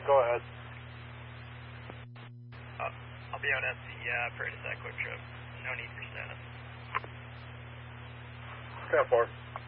Go ahead. I'll be on SC for that quick trip. No need for status. 10-4.